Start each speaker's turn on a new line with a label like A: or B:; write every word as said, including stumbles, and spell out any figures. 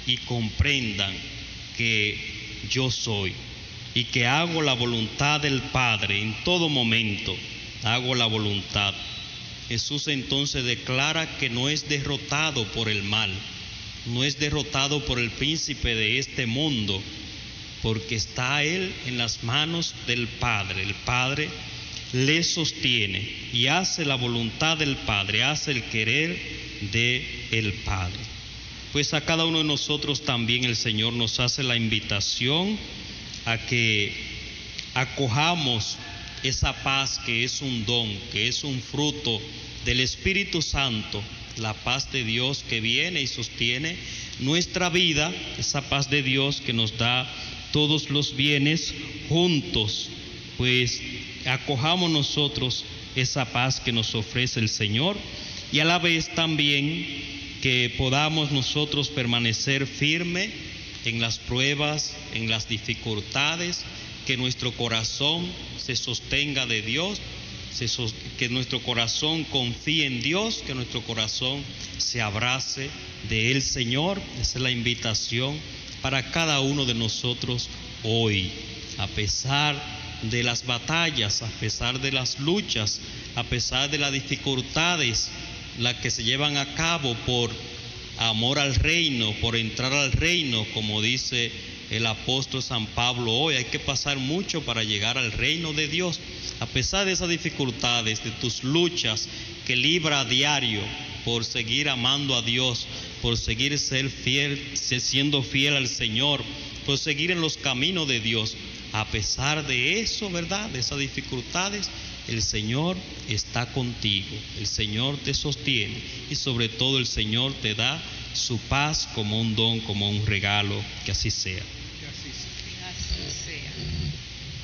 A: y comprendan que yo soy y que hago la voluntad del Padre en todo momento, hago la voluntad. Jesús entonces declara que no es derrotado por el mal, no es derrotado por el príncipe de este mundo, porque está Él en las manos del Padre. El Padre le sostiene y hace la voluntad del Padre, hace el querer del Padre. Pues a cada uno de nosotros también el Señor nos hace la invitación a que acojamos esa paz que es un don, que es un fruto del Espíritu Santo, la paz de Dios que viene y sostiene nuestra vida, esa paz de Dios que nos da todos los bienes juntos. Pues acojamos nosotros esa paz que nos ofrece el Señor, y a la vez también que podamos nosotros permanecer firme en las pruebas, en las dificultades, que nuestro corazón se sostenga de Dios, se sos, que nuestro corazón confíe en Dios, que nuestro corazón se abrace de Él, Señor. Esa es la invitación para cada uno de nosotros hoy, a pesar de las batallas, a pesar de las luchas, a pesar de las dificultades, las que se llevan a cabo por amor al reino, por entrar al reino, como dice el apóstol San Pablo hoy. Hay que pasar mucho para llegar al reino de Dios. A pesar de esas dificultades, de tus luchas que libra a diario por seguir amando a Dios, por seguir ser fiel, siendo fiel al Señor, por seguir en los caminos de Dios, a pesar de eso, ¿verdad?, de esas dificultades, el Señor está contigo, el Señor te sostiene y sobre todo el Señor te da su paz como un don, como un regalo. Que así sea.
B: Que así sea.